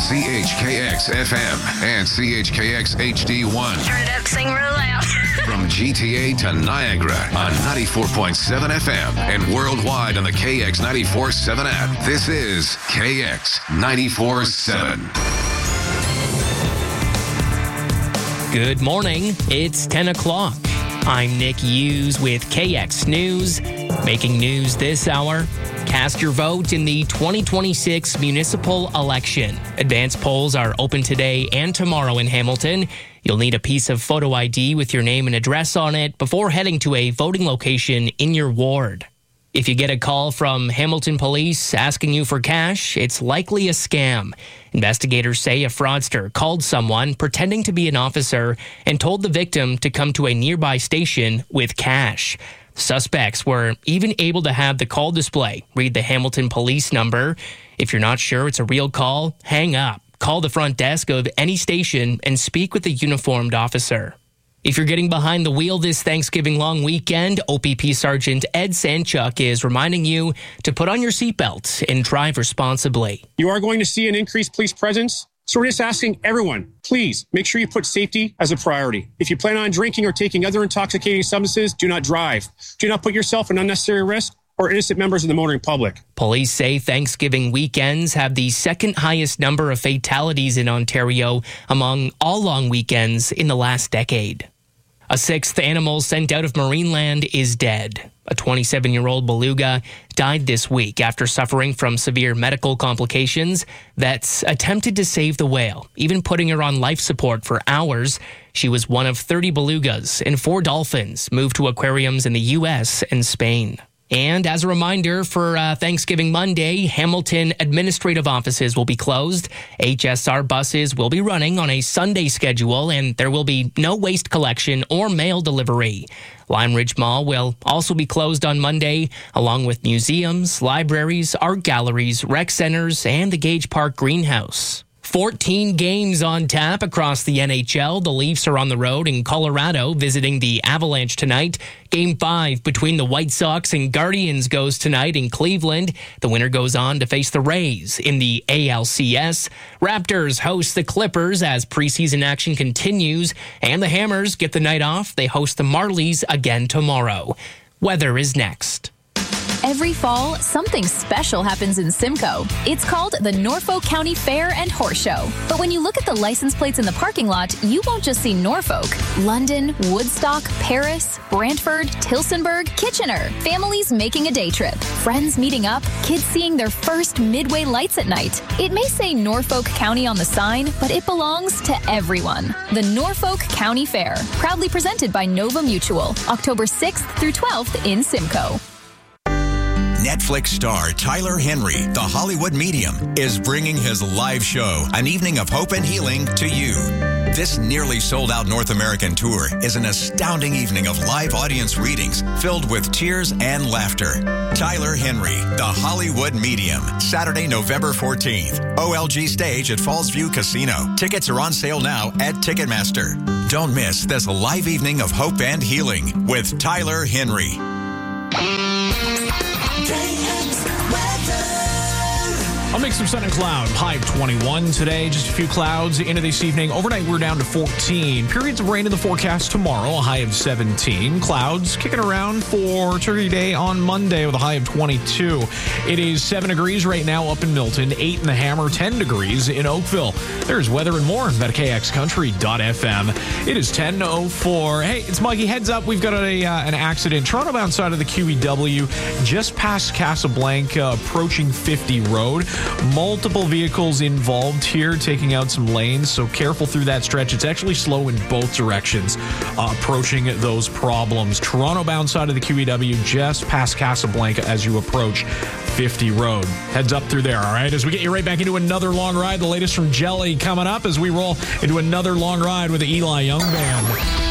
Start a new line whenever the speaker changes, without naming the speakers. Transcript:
CHKX FM and CHKX HD1.
Turn it up, sing real loud.
From GTA to Niagara on 94.7 FM and worldwide on the KX 94.7 app. This is KX 94.7.
Good morning. It's 10 o'clock. I'm Nick Hughes with KX News. Making news this hour. Cast your vote in the 2026 municipal election. Advance polls are open today and tomorrow in Hamilton. You'll need a piece of photo ID with your name and address on it before heading to a voting location in your ward. If you get a call from Hamilton Police asking you for cash, it's likely a scam. Investigators say a fraudster called someone pretending to be an officer and told the victim to come to a nearby station with cash. Suspects were even able to have the call display read the Hamilton Police number. If you're not sure it's a real call, hang up. Call the front desk of any station and speak with a uniformed officer. If you're getting behind the wheel this Thanksgiving long weekend, OPP Sergeant Ed Sanchuk is reminding you to put on your seatbelt and drive responsibly.
You are going to see an increased police presence, so we're just asking everyone, please make sure you put safety as a priority. If you plan on drinking or taking other intoxicating substances, do not drive. Do not put yourself in unnecessary risk or innocent members of the motoring public.
Police say Thanksgiving weekends have the second highest number of fatalities in Ontario among all long weekends in the last decade. A sixth animal sent out of Marineland is dead. A 27-year-old beluga died this week after suffering from severe medical complications. Vets attempted to save the whale, even putting her on life support for hours. She was one of 30 belugas and 4 dolphins moved to aquariums in the U.S. and Spain. And as a reminder, for Thanksgiving Monday, Hamilton administrative offices will be closed. HSR buses will be running on a Sunday schedule, and there will be no waste collection or mail delivery. Lime Ridge Mall will also be closed on Monday, along with museums, libraries, art galleries, rec centers, and the Gage Park Greenhouse. 14 games on tap across the NHL. The Leafs are on the road in Colorado visiting the Avalanche tonight. Game 5 between the White Sox and Guardians goes tonight in Cleveland. The winner goes on to face the Rays in the ALCS. Raptors host the Clippers as preseason action continues. And the Hammers get the night off. They host the Marlies again tomorrow. Weather is next.
Every fall, something special happens in Simcoe. It's called the Norfolk County Fair and Horse Show. But when you look at the license plates in the parking lot, you won't just see Norfolk. London, Woodstock, Paris, Brantford, Tillsonburg, Kitchener. Families making a day trip. Friends meeting up. Kids seeing their first Midway lights at night. It may say Norfolk County on the sign, but it belongs to everyone. The Norfolk County Fair. Proudly presented by Nova Mutual. October 6th through 12th in Simcoe.
Netflix star Tyler Henry, the Hollywood Medium, is bringing his live show, An Evening of Hope and Healing, to you. This nearly sold-out North American tour is an astounding evening of live audience readings filled with tears and laughter. Tyler Henry, the Hollywood Medium, Saturday, November 14th. OLG Stage at Fallsview Casino. Tickets are on sale now at Ticketmaster. Don't miss this live evening of hope and healing with Tyler Henry.
I'll make some sun and cloud. High of 21 today. Just a few clouds into this evening. Overnight, we're down to 14. Periods of rain in the forecast tomorrow. A high of 17. Clouds kicking around for Turkey Day on Monday with a high of 22. It is 7 degrees right now up in Milton. 8 in the Hammer. 10 degrees in Oakville. There's weather and more at KXCountry.fm. It is 10:04. Hey, it's Mikey. Heads up. We've got an accident. Toronto bound side of the QEW just past Casablanca approaching 50 Road. Multiple vehicles involved here taking out some lanes, so careful through that stretch. It's actually slow in both directions approaching those problems. Toronto bound side of the QEW just past Casablanca as you approach 50 Road. Heads up through there, all right? As we get you right back into another long ride, the latest from Jelly coming up as we roll into another long ride with the Eli Young Band.